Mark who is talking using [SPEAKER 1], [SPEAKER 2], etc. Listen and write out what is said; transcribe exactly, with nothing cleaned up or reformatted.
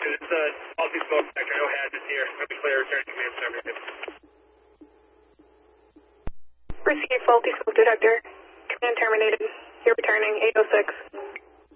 [SPEAKER 1] It's a uh, faulty smoke detector, no hazards here. I'll be clear, return to command center.
[SPEAKER 2] Received faulty smoke detector. Command terminated. You're returning eight oh six.